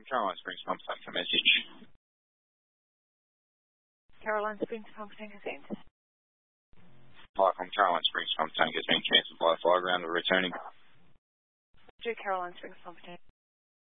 from Caroline Springs Pump Tank for message. Caroline Springs Pump Tank has ended. Flight from Caroline Springs Pump Tank has been cancelled by flight ground or returning. To Caroline Springs Pump Tank.